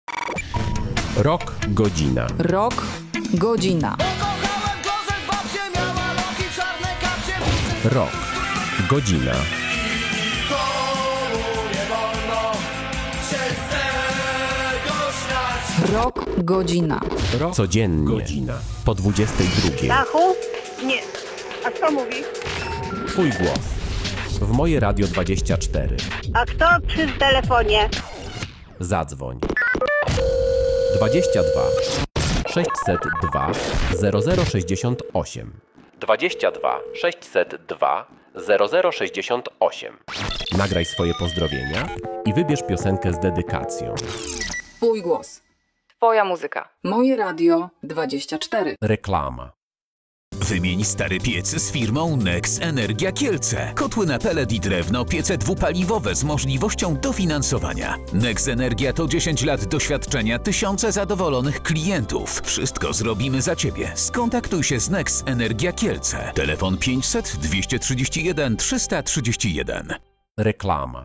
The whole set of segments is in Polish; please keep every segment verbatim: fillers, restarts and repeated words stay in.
Rok, godzina. Rok, godzina. Rok, godzina. Rok, godzina. Rok, codziennie. Godzina. Po dwudziestej drugiej. Stachu? Nie. A kto mówi? Twój głos. W moje Radio dwadzieścia cztery. A kto przy telefonie? Zadzwoń. dwadzieścia dwa sześćset dwa zero zero sześćdziesiąt osiem. dwadzieścia dwa sześćset dwa zero zero sześćdziesiąt osiem. Nagraj swoje pozdrowienia i wybierz piosenkę z dedykacją. Twój głos. Twoja muzyka. Moje Radio dwadzieścia cztery. Reklama. Wymień stary piec z firmą Nex Energia Kielce. Kotły na pelet i drewno, piece dwupaliwowe z możliwością dofinansowania. Nex Energia to dziesięć lat doświadczenia, tysiące zadowolonych klientów. Wszystko zrobimy za Ciebie. Skontaktuj się z Nex Energia Kielce. Telefon pięćset dwieście trzydzieści jeden trzysta trzydzieści jeden. Reklama.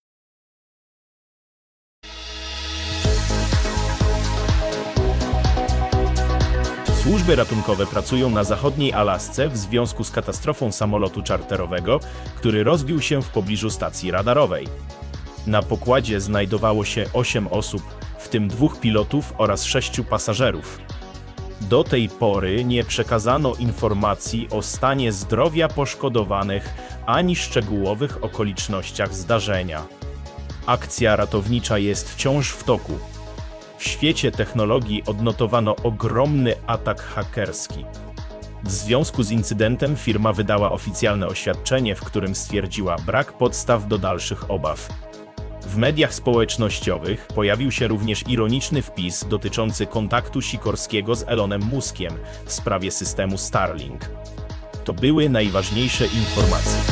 Służby ratunkowe pracują na zachodniej Alasce w związku z katastrofą samolotu czarterowego, który rozbił się w pobliżu stacji radarowej. Na pokładzie znajdowało się osiem osób, w tym dwóch pilotów oraz sześciu pasażerów. Do tej pory nie przekazano informacji o stanie zdrowia poszkodowanych ani szczegółowych okolicznościach zdarzenia. Akcja ratownicza jest wciąż w toku. W świecie technologii odnotowano ogromny atak hakerski. W związku z incydentem firma wydała oficjalne oświadczenie, w którym stwierdziła brak podstaw do dalszych obaw. W mediach społecznościowych pojawił się również ironiczny wpis dotyczący kontaktu Sikorskiego z Elonem Muskiem w sprawie systemu Starlink. To były najważniejsze informacje.